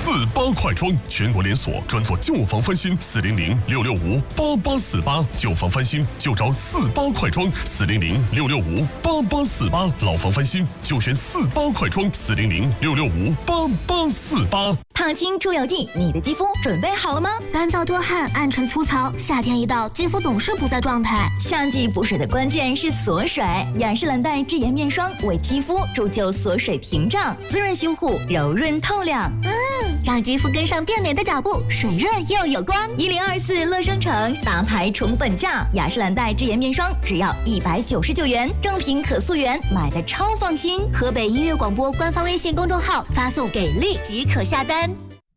48快装，全国连锁，专做旧房翻新，400-665-8848，旧房翻新就找48快装，400-665-8848，老房翻新就选48快装，400-665-8848。 烫青出油剂，你的肌肤准备好了吗？ 干燥多汗、暗沉粗糙，夏天一到，肌肤总是不在状态。 夏季补水的关键是锁水，雅诗兰黛智妍面霜为肌肤铸就锁水屏障，滋润修护，柔润透亮。 让肌肤跟上变美的脚步，水润又有光。 1024乐商城大牌宠本价，雅诗兰黛智妍面霜只要199元，正品可溯源，买的超放心。 河北音乐广播官方微信公众号发送给力即可下单。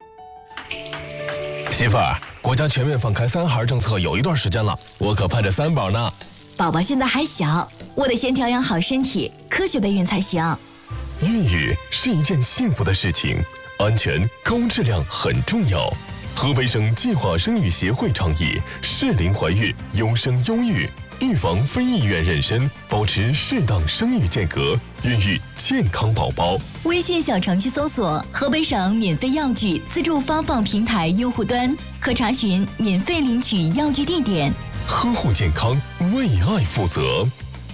媳妇儿，国家全面放开3孩政策有一段时间了，我可盼着3宝呢。 宝宝现在还小，我得先调养好身体，科学备孕才行。 孕育是一件幸福的事情，安全高质量很重要。河北省计划生育协会倡议适龄怀孕，优生优育，预防非意愿妊娠，保持适当生育间隔，孕育健康宝宝。 微信小程序搜索河北省免费药具自助发放平台用户端，可查询免费领取药具地点。 呵护健康，为爱负责。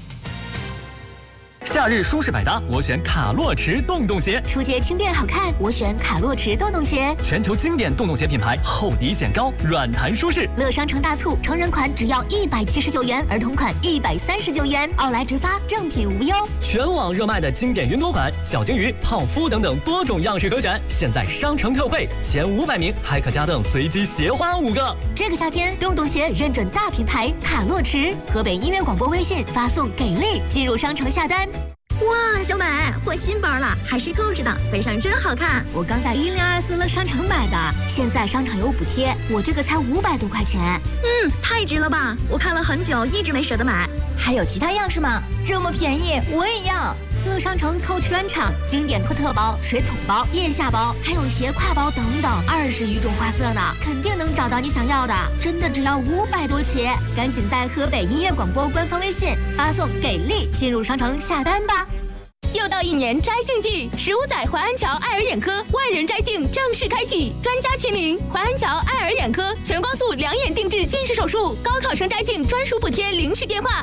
夏日舒适百搭，我选卡洛驰洞洞鞋。 出街轻便好看，我选卡洛驰洞洞鞋。 全球经典洞洞鞋品牌，厚底显高，软弹舒适。 乐商城大促，成人款只要179元，儿童款139元，奥莱直发，正品无忧。 全网热卖的经典云朵款、小金鱼、泡芙等等多种样式可选，现在商城特惠，前500名还可加赠随机鞋花5个。 这个夏天，洞洞鞋认准大品牌卡洛驰。河北音乐广播微信发送给力，进入商城下单。 哇，小美，换新包了，还是购置的，背上真好看。 我刚在1024乐商城买的，现在商场有补贴，我这个才500多块钱。 太值了吧！我看了很久，一直没舍得买。还有其他样式吗？这么便宜，我也要。 乐商城 Coach 专场，经典托特包、水桶包、腋下包，还有斜挎包等等，20余种花色呢，肯定能找到你想要的。真的只要500多起，赶紧在河北音乐广播官方微信发送给力，进入商城下单吧。 又到一年摘杏季，15载淮安桥爱尔眼科万人摘镜正式开启，专家亲临，淮安桥爱尔眼科全光速2眼定制近视手术，高考生摘镜专属补贴，领取电话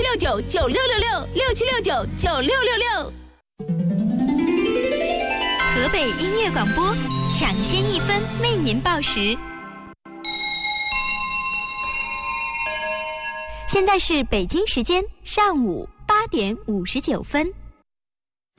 67699666，67699666。 河北音乐广播，抢先1分为您报时。现在是北京时间上午8点59分。